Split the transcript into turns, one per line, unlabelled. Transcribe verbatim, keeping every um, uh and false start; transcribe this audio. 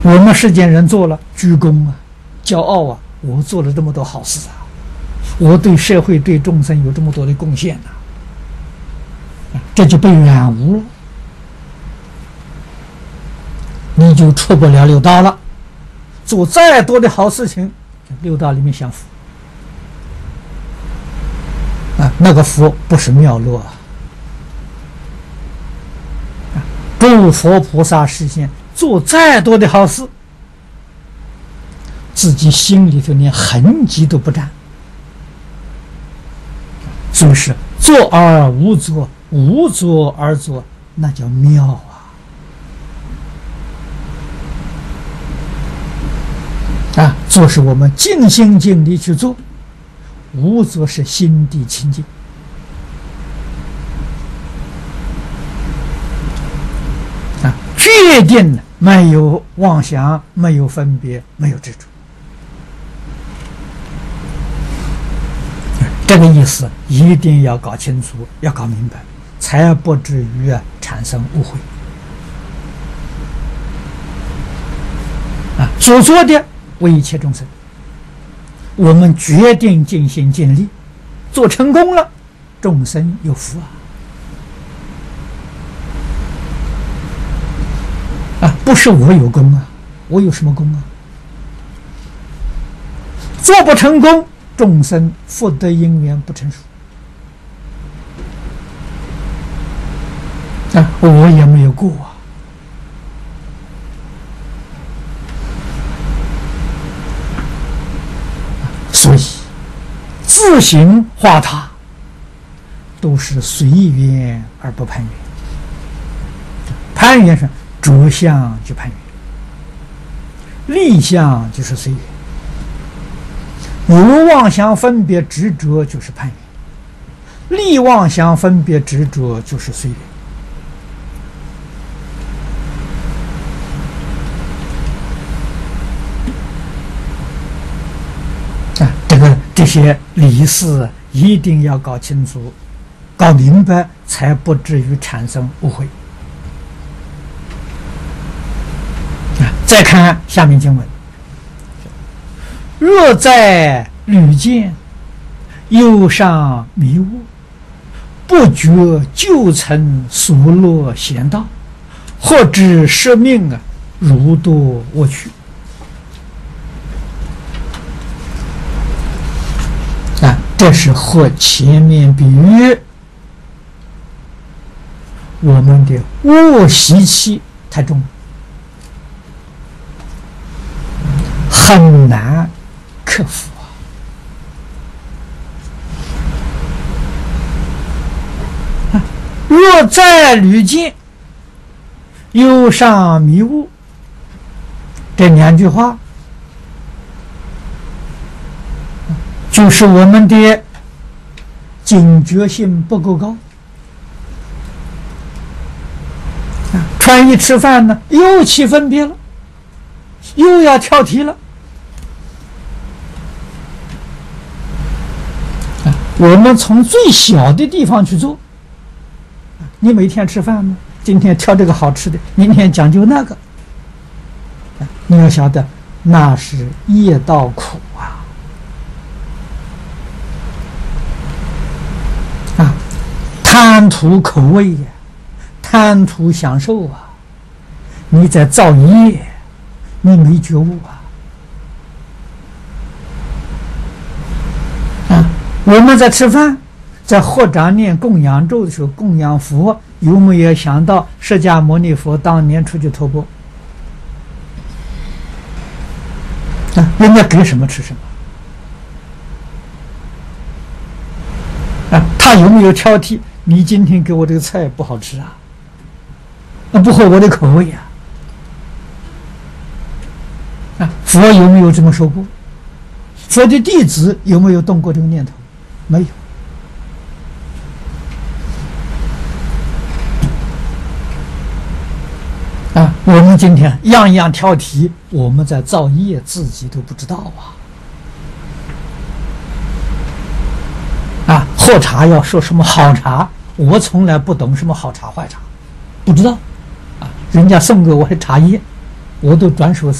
我们世间人做了居功啊，骄傲啊，我做了这么多好事啊，我对社会对众生有这么多的贡献呐、啊，这就被染污了，你就出不了六道了。做再多的好事情，六道里面享福啊，那个福不是妙乐啊。诸佛菩萨示现，做再多的好事，自己心里头连痕迹都不沾，所以是做而无作，无作而作，那叫妙啊！啊，做是我们尽心尽力去做，无作是心地清净。确定没有妄想，没有分别，没有执着，这个意思一定要搞清楚，要搞明白，才不至于产生误会啊！所做的为一切众生，我们决定尽心尽力，做成功了，众生有福啊！啊，不是我有功啊，我有什么功啊？做不成功，众生福德因缘不成熟啊，我也没有过啊。所以自行化他，都是随缘而不攀缘。攀缘是着相就攀缘，立相就是随缘，有妄想分别执着就是攀缘，立妄想分别执着就是随缘。啊，这个这些理事一定要搞清楚、搞明白，才不至于产生误会。再看下面经文：若在屡见，忧伤迷雾，不觉旧曾所落险道，或知失命啊，如堕恶趣。啊，这是和前面比喻我们的恶习气太重了，很难克服啊！若在屡见，忧伤迷雾，这两句话就是我们的警觉性不够高啊！穿衣吃饭呢，又起分别了，又要跳题了。我们从最小的地方去做，你每天吃饭吗？今天挑这个好吃的，明天讲究那个，你要晓得那是业道苦啊！啊，贪图口味呀，贪图享受啊，你在造业，你没觉悟啊！我们在吃饭，在合掌念供养咒的时候，供养佛，有没有想到释迦牟尼佛当年出去托钵啊？人家给什么吃什么啊？他有没有挑剔？你今天给我这个菜不好吃啊，那不合我的口味呀！啊，佛有没有这么说过？佛的弟子有没有动过这个念头？没有啊！我们今天样样挑剔，我们在造业，自己都不知道啊！啊，喝茶要说什么好茶，我从来不懂什么好茶坏茶，不知道啊！人家送给我的茶叶， 我都转手